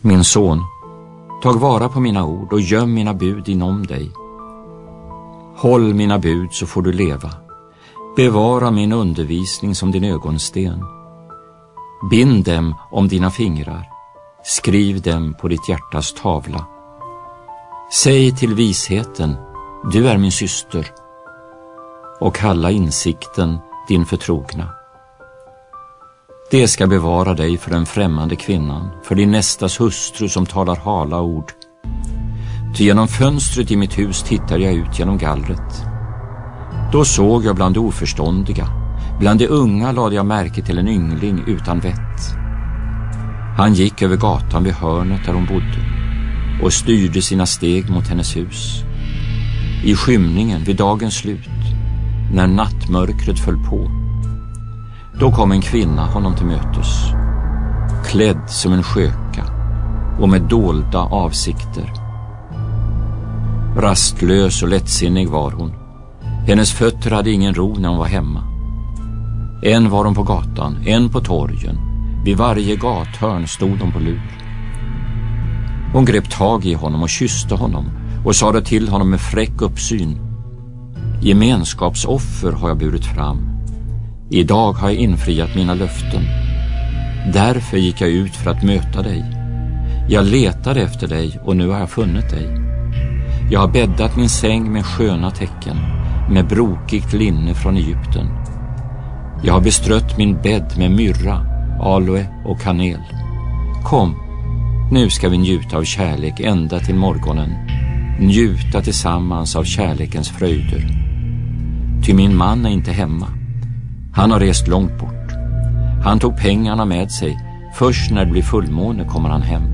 Min son, tag vara på mina ord och göm mina bud inom dig. Håll mina bud så får du leva. Bevara min undervisning som din ögonsten. Bind dem om dina fingrar. Skriv dem på ditt hjärtas tavla. Säg till visheten, du är min syster. Och kalla insikten din förtrogna. Det ska bevara dig för den främmande kvinnan, för din nästas hustru som talar hala ord. Ty genom fönstret i mitt hus tittar jag ut genom gallret. Då såg jag bland de oförståndiga, bland de unga lade jag märke till en yngling utan vett. Han gick över gatan vid hörnet där hon bodde och styrde sina steg mot hennes hus. I skymningen vid dagens slut, när nattmörkret föll på, då kom en kvinna honom till mötes, klädd som en sköka och med dolda avsikter. Rastlös och lättsinnig var hon. Hennes fötter hade ingen ro när hon var hemma. En var hon på gatan, en på torgen. Vid varje gathörn stod hon på lur. Hon grep tag i honom och kysste honom och sade till honom med fräck uppsyn: gemenskapsoffer har jag burit fram. Idag har jag infriat mina löften. Därför gick jag ut för att möta dig. Jag letade efter dig och nu har jag funnit dig. Jag har bäddat min säng med sköna tecken, med brokigt linne från Egypten. Jag har bestrött min bädd med myrra, aloe och kanel. Kom, nu ska vi njuta av kärlek ända till morgonen. Njuta tillsammans av kärlekens fröjder. Ty min man är inte hemma. Han har rest långt bort. Han tog pengarna med sig. Först när det blir fullmåne kommer han hem.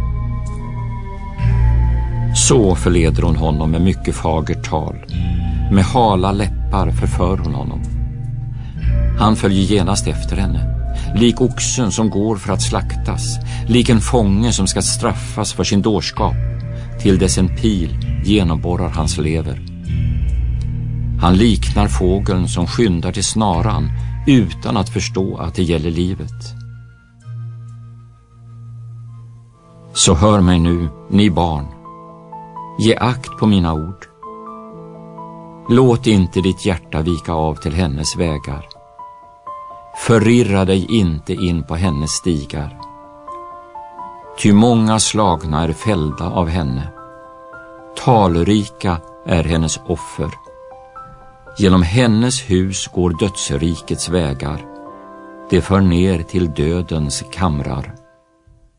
Så förleder hon honom med mycket fagert tal. Med hala läppar förför hon honom. Han följer genast efter henne. Lik oxen som går för att slaktas. Lik en fånge som ska straffas för sin dårskap. Till dess en pil genomborrar hans lever. Han liknar fågeln som skyndar till snaran utan att förstå att det gäller livet. Så hör mig nu, ni barn. Ge akt på mina ord. Låt inte ditt hjärta vika av till hennes vägar. Förirra dig inte in på hennes stigar. Ty många slagna är fällda av henne. Talrika är hennes offer. Genom hennes hus går dödsrikets vägar. Det för ner till dödens kamrar.